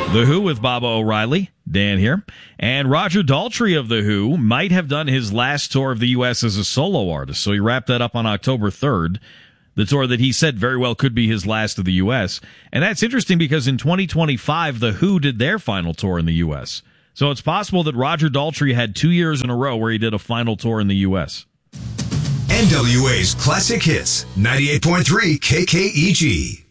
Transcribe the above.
The Who with Baba O'Reilly. Dan here. And Roger Daltrey of The Who might have done his last tour of the U.S. as a solo artist. So he wrapped that up on October 3rd. The tour that he said very well could be his last of the U.S. And that's interesting because in 2025, The Who did their final tour in the U.S. So it's possible that Roger Daltrey had 2 years in a row where he did a final tour in the U.S. NWA's Classic Hits, 98.3 KKEG.